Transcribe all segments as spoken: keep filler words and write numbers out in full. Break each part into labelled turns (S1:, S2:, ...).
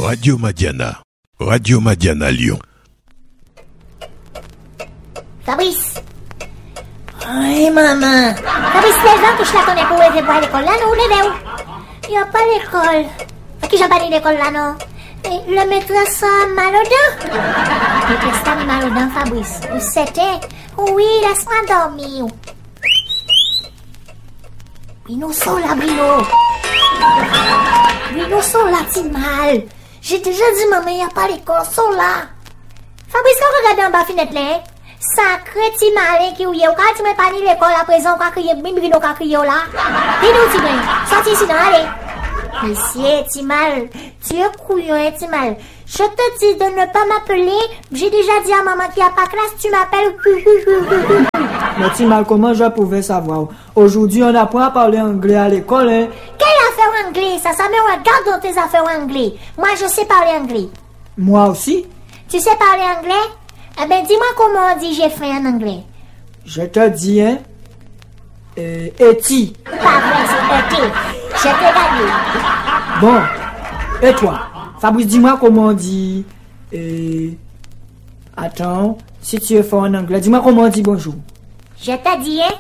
S1: Radio Madiana. Radio Madiana Lyon.
S2: Fabrice. Oui, maman. Fabrice, lève-toi que je la connais pour aller voir l'école là, non, lève-vous. Il n'y a pas l'école. À qui j'ai pas dit l'école là, non? Et le maîtresse a mal aux dents. Le maîtresse a mal aux dents, Fabrice. C'était, oui, laisse-moi dormir. Bruno sont là, Bruno. Bruno sont là, t'es mal. J'ai déjà dit, maman, il n'y a pas l'école, sont là. Fabrice, quand regarde en bas fenêtre là, sacré petit malin qui ouye, quand tu m'as pas dit l'école à présent, quand crier, Bruno, quand crier là. Bruno, tu viens, sorti ici, non, allez. Monsieur, Timal, tu es couillon, Timal. Je te dis de ne pas m'appeler. J'ai déjà dit à maman qu'il n'y a pas classe, tu m'appelles.
S3: Mais Timal, comment je pouvais savoir? Aujourd'hui, on apprend à parler anglais à l'école, hein?
S2: Quelle affaire anglais? Ça, ça me regarde dans tes affaires anglais. Moi, je sais parler anglais.
S3: Moi aussi?
S2: Tu sais parler anglais? Eh ben, dis-moi comment on dit j'ai faim en anglais.
S3: Je te dis, hein? Euh, Eti.
S2: Pas vrai, c'est Eti. Je t'ai gagné.
S3: Bon, et toi? Fabrice, dis-moi comment on dit... Euh... Attends, si tu es fort en anglais, dis-moi comment on dit bonjour.
S2: Je t'ai dit, hein?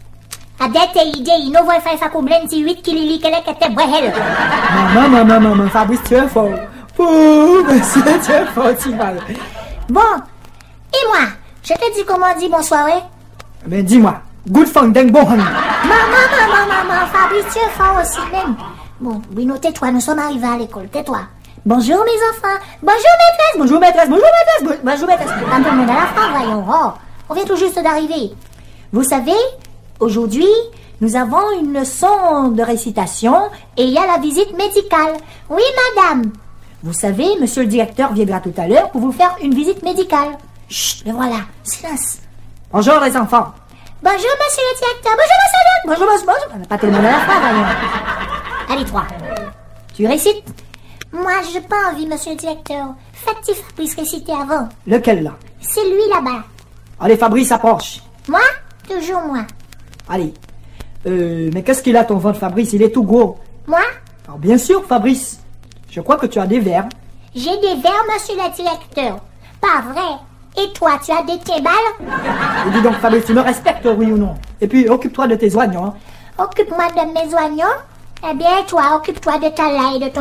S2: Adete idée, il ne va faire ça comme l'un huit qui lit qu'elle est qu'elle est
S3: Maman, maman, maman, Fabrice, tu es fort. Oh, monsieur, tu es fort, tu vas.
S2: Bon, et moi? Je te dis comment on dit bonsoir, hein?
S3: Mais dis-moi, good fun, deng bon honey.
S2: Maman, maman, maman, Fabrice, tu es fort aussi même. Bon, Bruno, tais-toi, nous sommes arrivés à l'école, tais-toi. Bonjour mes enfants, bonjour maîtresse, bonjour maîtresse, bonjour maîtresse, bonjour maîtresse. Quand tout le monde à la fin, voyons, oh, on vient tout juste d'arriver. Vous savez, aujourd'hui, nous avons une leçon de récitation et il y a la visite médicale. Oui, madame. Vous savez, monsieur le directeur viendra tout à l'heure pour vous faire une visite médicale. Chut, le voilà, silence.
S3: Bonjour les enfants.
S2: Bonjour monsieur le directeur, bonjour monsieur le...
S3: Bonjour, bonjour, bonjour. On n'a pas tout le monde à la fin, voyons.
S2: Allez, toi, tu récites? Moi, je n'ai pas envie, monsieur le directeur. Faites-il Fabrice réciter avant.
S3: Lequel là?
S2: C'est lui là-bas.
S3: Allez, Fabrice, approche.
S2: Moi? Toujours moi.
S3: Allez. Euh, mais qu'est-ce qu'il a ton ventre, Fabrice? Il est tout gros.
S2: Moi?
S3: Alors, bien sûr, Fabrice. Je crois que tu as des verres.
S2: J'ai des verres, monsieur le directeur. Pas vrai. Et toi, tu as des timbales?
S3: Et dis donc, Fabrice, tu me respectes, oui ou non? Et puis, occupe-toi de tes oignons. Hein.
S2: Occupe-moi de mes oignons? Eh bien, toi, occupe-toi de ta laille et de ton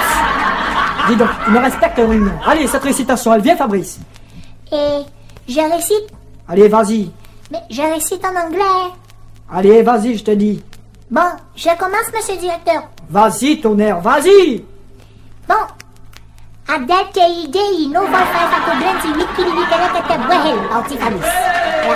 S2: giros.
S3: Dis donc, tu me respectes, oui ou non? Allez, cette récitation, elle vient, Fabrice.
S2: Et je récite?
S3: Allez, vas-y.
S2: Mais je récite en anglais.
S3: Allez, vas-y, je te dis.
S2: Bon, je commence, monsieur le directeur.
S3: Vas-y, tonnerre, vas-y.
S2: Bon. Adete idei, no va faire sa cobranza, huit qui lui qu'elle était brehel, parti Fabrice. La